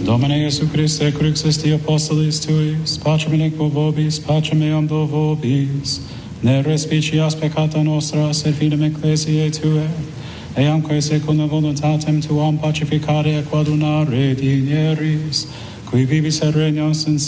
Domine Iesu Christe, crux esti apostolis tuis, pacem elenco vobis, pacem eam do vobis, ne respicias peccata nostra, sed fidem ecclesiae tue, eamque secundum voluntatem tuam pacificare et quadunare dineris, qui vivis et regnas in